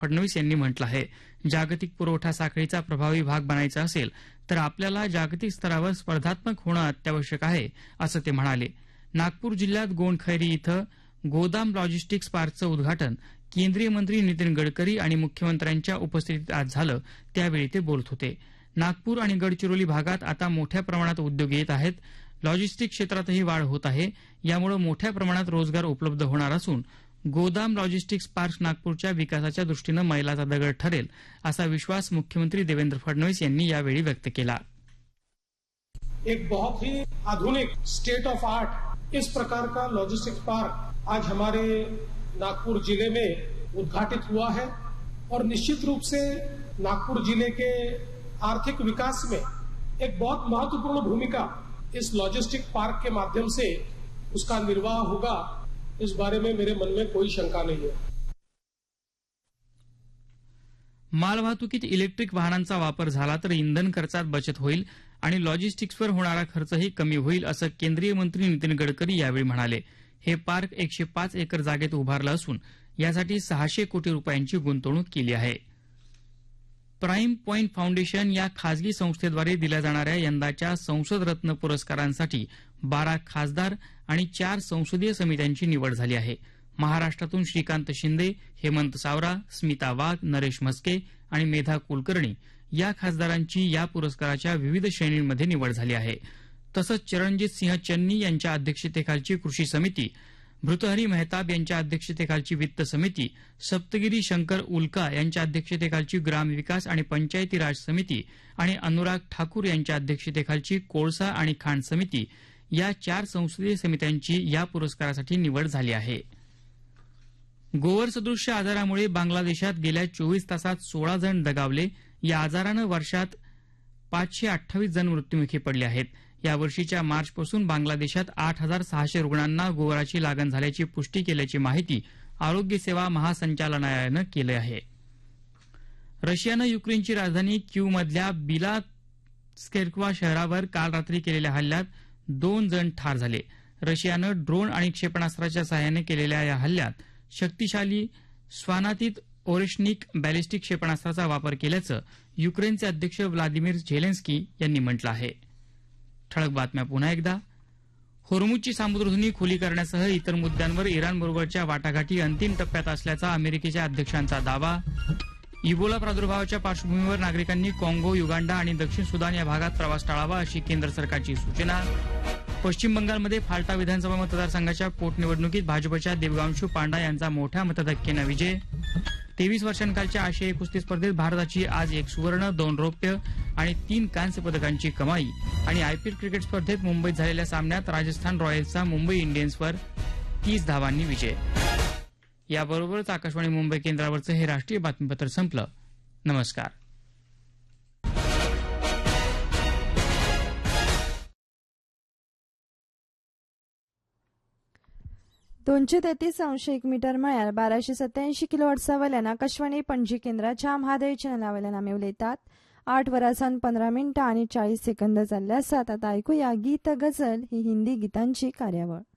फडणवीस यांनी म्हटलं आहे. जागतिक पुरवठा साखळीचा प्रभावी भाग बनायचा असेल तर आपल्याला जागतिक स्तरावर स्पर्धात्मक होणं अत्यावश्यक आहे, असं ते म्हणाले. नागपूर जिल्ह्यात गोंडखैरी इथं गोदाम लॉजिस्टिक्स पार्कचं उद्घाटन केंद्रीय मंत्री नितीन गडकरी आणि मुख्यमंत्र्यांच्या उपस्थितीत आज झालं, त्यावेळी ते बोलत होते. नागपूर आणि गडचिरोली भागात आता मोठ्या प्रमाणात उद्योग येत आहेत. लॉजिस्टिक क्षेत्रातही वाढ होत आहे. यामुळे मोठ्या प्रमाणात रोजगार उपलब्ध होणार असून गोदाम लॉजिस्टिक्स पार्क नागपूरच्या विकासाच्या दृष्टीनं मैलाचा दगड ठरेल, असा विश्वास मुख्यमंत्री देवेंद्र फडणवीस यांनी यावेळी व्यक्त केला. एक बहुत ही आधुनिक स्टेट ऑफ आर्ट इस प्रकार का लॉजिस्टिक्स पार्क आज हमारे नागपुर जिले में उद्घाटित हुआ है और निश्चित रूप से नागपुर जिले के आर्थिक विकास में एक बहुत महत्वपूर्ण भूमिका इस लॉजिस्टिक पार्क के माध्यम से उसका निर्वाह होगा, इस बारे में मेरे मन में कोई शंका नहीं है. मालवाहतुकीत इलेक्ट्रिक वाहनांचा वापर झाला तर इंधन खर्चात बचत होईल आणि लॉजिस्टिक्सवर होणारा खर्चही कमी होईल, असं केंद्रीय मंत्री नितीन गडकरी यावेळी म्हणाले. हे पार्क 105 एकर जागेत उभारलं असून यासाठी 600 कोटी रुपयांची गुंतवणूक केली आहे. प्राईम पॉइंट फाउंडेशन या खासगी संस्थेद्वारे दिल्या जाणाऱ्या यंदाच्या संसद रत्न पुरस्कारांसाठी 12 खासदार आणि 4 संसदीय समित्यांची निवड झाली आहे. महाराष्ट्रातून श्रीकांत शिंदे, हेमंत सावरा, स्मिता वाघ, नरेश म्हस्के आणि मेधा कुलकर्णी या खासदारांची या पुरस्काराच्या विविध श्रेणींमध्ये निवड झाली आहे. तसंच चरणजित सिंह चन्नी यांच्या अध्यक्षतेखालची कृषी समिती, भृतहरी मेहताब यांच्या अध्यक्षतेखालची वित्त समिती, सप्तगिरी शंकर उल्का यांच्या अध्यक्षतेखालची ग्रामविकास आणि पंचायती राज समिती आणि अनुराग ठाकूर यांच्या अध्यक्षतेखालची कोळसा आणि खाण समिती या 4 संसदीय समित्यांची या पुरस्कारासाठी निवड झाली आहे. गोवर सदृश्य आजारामुळे बांगलादेशात गेल्या 24 तासात 16 जण दगावले. या आजारानं वर्षात 528 जण मृत्युमुखी पडले आहेत. या वर्षीच्या मार्चपासून बांगलादेशात 8,600 रुग्णांना गोवराची लागण झाल्याची पुष्टी केल्याची माहिती आरोग्य सेवा महासंचालनालयानं केली आहे. रशियानं युक्रेनची राजधानी क्यूमधल्या बिलात्स्केर्कवा शहरावर काल रात्री केलेल्या हल्ल्यात 2 जण ठार झाले. रशियानं ड्रोन आणि क्षेपणास्त्राच्या सहाय्याने केलेल्या या हल्ल्यात शक्तिशाली स्वानातीत ओरेशनिक बॅलिस्टिक क्षेपणास्त्राचा वापर केल्याचं युक्रेनचे अध्यक्ष व्लादिमीर झेलेन्स्की यांनी म्हटलं आहे. ठळक बातम्या पुन्हा एकदा. होर्मुझची सामुद्रधुनी खुली करण्यासह इतर मुद्द्यांवर इराणबरोबरच्या वाटाघाटी अंतिम टप्प्यात असल्याचा अमेरिकेच्या अध्यक्षांचा दावा. इबोला प्रादुर्भावाच्या पार्श्वभूमीवर नागरिकांनी काँगो, युगांडा आणि दक्षिण सुदान या भागात प्रवास टाळावा, अशी केंद्र सरकारची सूचना. पश्चिम बंगालमध्ये फाल्टा विधानसभा मतदारसंघाच्या पोटनिवडणुकीत भाजपच्या देवगांशू पांडा यांचा मोठ्या मतधक्क्यानं विजय. 23 वर्षांखालच्या आशियाई कुस्ती स्पर्धेत भारताची आज 1 सुवर्ण, 2 रौप्य आणि 3 कांस्य पदकांची कमाई. आणि आयपीएल क्रिकेट स्पर्धेत मुंबईत झालेल्या सामन्यात राजस्थान रॉयल्सचा मुंबई इंडियन्सवर 30 धावांनी विजय. याबरोबरच आकाशवाणी मुंबई केंद्रावरचं हे राष्ट्रीय बातमीपत्र संपलं. नमस्कार. 233.1 मीटर म्हळ्यार 1287 किलोहर्ट्झा वयल्यान आकाशवाणी पणजी केंद्राच्या म्हादय चॅनला वयल्यान आमी उलयतात. 8 वरांसान 15 मिनटां आनी 40 सेकंद जाल्ले आसात. आतां आयकुया गीत गझल ही हिंदी गितांची कार्यावळ.